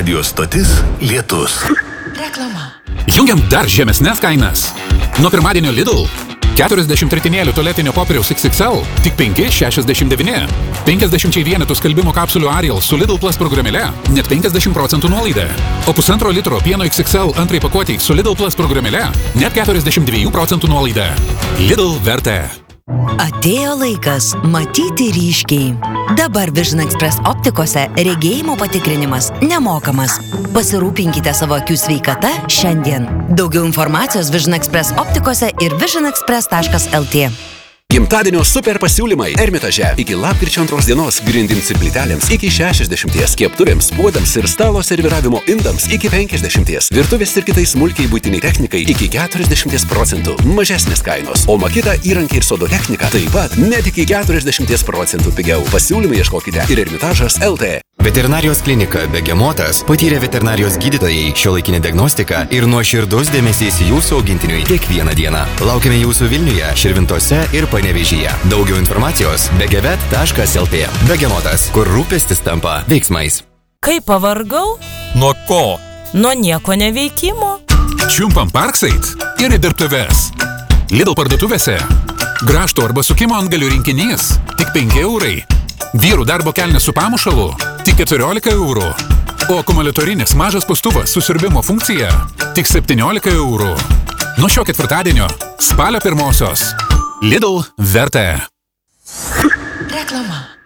Radio stotis Lietus. Reklama. Jungiam dar žemesnes kainas. Nuo pirmadienio Lidl 40 ritinėlių tualetinio popieriaus XXL tik 5,69. 50 vienetų skalbimo kapsulių Ariel su Lidl Plus programėle net 50% nuolaida. O 1,5 litro pieno XXL antrai pakuotei su Lidl Plus programėle net 42% nuolaida. Lidl vertė. Atėjo laikas matyti ryškiai. Dabar Vision Express optikose regėjimo patikrinimas nemokamas. Pasirūpinkite savo akių sveikata šiandien. Daugiau informacijos Vision Express optikose ir visionexpress.lt. Gimtadienio super pasiūlymai Ermitaže. Iki lapkričio 2 dienos grindins ir plytelėms iki 60, keptuvėms, puodams ir stalo serviravimo indams iki 50, virtuvės ir kitai smulkiai buitiniai technikai iki 40%, mažesnės kainos, o Makita įrankiai ir sodo technika taip pat net iki 40% pigiau. Pasiūlymai ieškokite ir Ermitažas LT. Veterinarijos klinika Begemotas patyrė veterinarijos gydytojai, šiuolaikinė diagnostika ir nuoširdus dėmesys jūsų augintiniui kiekvieną dieną. Laukiame jūsų Vilniuje, Širvintose ir Panevėžyje. Daugiau informacijos begevet.lt. Begemotas, kur rūpestis tampa veiksmais. Kaip pavargau? Nuo ko? Nuo nieko neveikimo. Čiumpam Parkside ir į dirbtuves. Lidl parduotuvėse. Grąžto arba sukimo antgalių rinkinys tik 5 eurai. Vyrų darbo kelnės su pamušalu tik 14 eurų. O akumuliatorinis mažas pūstuvas su siurbimo funkcija tik 17 eurų. Nuo šio ketvirtadienio spalio 1. Lidl vertė. Reklama.